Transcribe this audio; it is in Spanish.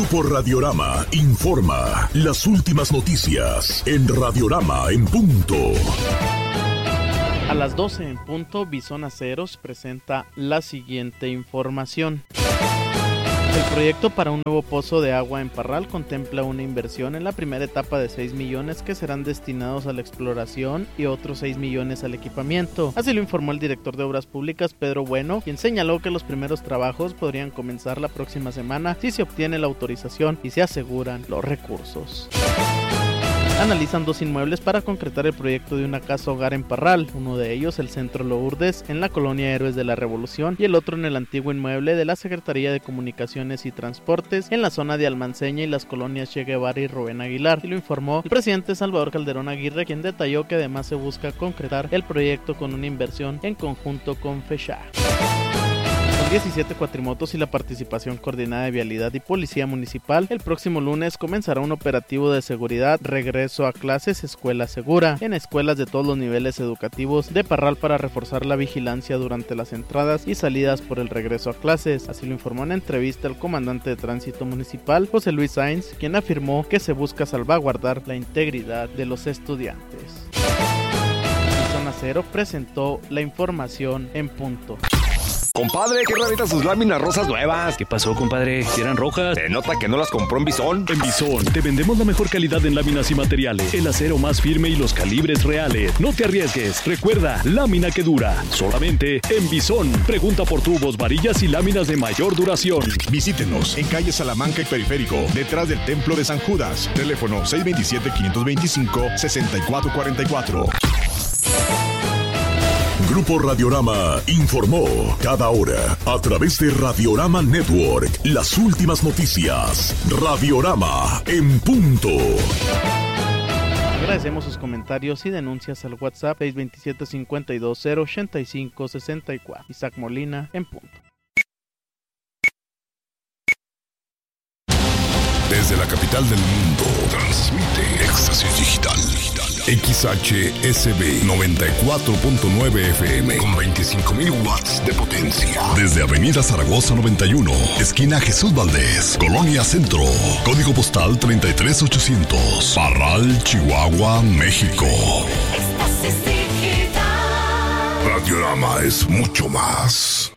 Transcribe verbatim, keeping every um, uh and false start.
Grupo Radiorama informa las últimas noticias en Radiorama en punto. A las doce en punto, Bison Aceros presenta la siguiente información. El proyecto para un nuevo pozo de agua en Parral contempla una inversión en la primera etapa de seis millones que serán destinados a la exploración y otros seis millones al equipamiento. Así lo informó el director de Obras Públicas, Pedro Bueno, quien señaló que los primeros trabajos podrían comenzar la próxima semana si se obtiene la autorización y se aseguran los recursos. Analizan dos inmuebles para concretar el proyecto de una casa hogar en Parral, uno de ellos el Centro Lourdes en la colonia Héroes de la Revolución y el otro en el antiguo inmueble de la Secretaría de Comunicaciones y Transportes en la zona de Almanceña y las colonias Che Guevara y Rubén Aguilar, y lo informó el presidente Salvador Calderón Aguirre, quien detalló que además se busca concretar el proyecto con una inversión en conjunto con FESHA. diecisiete cuatrimotos y la participación coordinada de Vialidad y Policía Municipal, el próximo lunes comenzará un operativo de seguridad regreso a clases Escuela Segura en escuelas de todos los niveles educativos de Parral para reforzar la vigilancia durante las entradas y salidas por el regreso a clases. Así lo informó en entrevista el comandante de tránsito municipal, José Luis Sainz, quien afirmó que se busca salvaguardar la integridad de los estudiantes. Zona Cero presentó la información en punto. Compadre, qué raritas sus láminas rosas nuevas. ¿Qué pasó, compadre? ¿Si eran rojas? Se nota que no las compró en Bison. En Bison te vendemos la mejor calidad en láminas y materiales, el acero más firme y los calibres reales. No te arriesgues. Recuerda, lámina que dura. Solamente en Bison. Pregunta por tubos, varillas y láminas de mayor duración. Visítenos en calle Salamanca y Periférico, detrás del Templo de San Judas. Teléfono seis dos siete, cinco dos cinco, seis cuatro cuatro cuatro. Grupo Radiorama informó cada hora a través de Radiorama Network las últimas noticias. Radiorama en punto. Agradecemos sus comentarios y denuncias al WhatsApp seis dos siete, cinco dos cero, ocho cinco seis cuatro. Isaac Molina en punto. Desde la capital del mundo, transmite Éxtasis Digital. X H S B noventa y cuatro punto nueve F M con veinticinco mil watts de potencia. Desde Avenida Zaragoza noventa y uno, esquina Jesús Valdés, Colonia Centro. Código postal treinta y tres ochocientos. Parral, Chihuahua, México. Radiorama es mucho más.